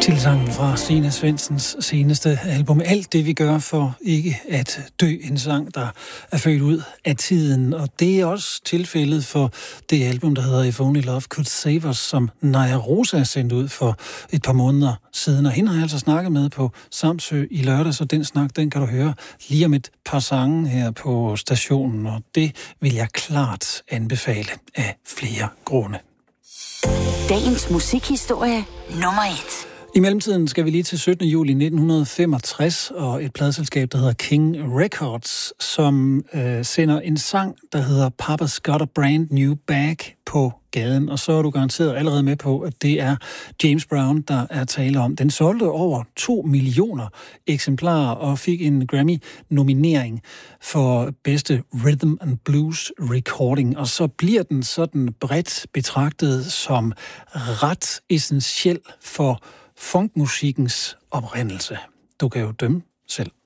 Titelsangen fra Stina Svendsens seneste album. Alt det, vi gør for ikke at dø. En sang, der er født ud af tiden. Og det er også tilfældet for det album, der hedder If Only Love Could Save Us, som Naja Rosa sendte ud for et par måneder siden. Og hende har jeg altså snakket med på Samsø i lørdag, så den snak, den kan du høre lige om et par sange her på stationen. Og det vil jeg klart anbefale af flere grunde. Dagens musikhistorie nummer 1. I mellemtiden skal vi lige til 17. juli 1965 og et pladeselskab, der hedder King Records, som sender en sang, der hedder Papa's Got a Brand New Bag på gaden. Og så er du garanteret allerede med på, at det er James Brown, der er tale om. Den solgte over 2 millioner eksemplarer og fik en Grammy-nominering for bedste Rhythm and Blues Recording. Og så bliver den sådan bredt betragtet som ret essentiel for funkmusikkens oprindelse. Du kan jo dømme selv.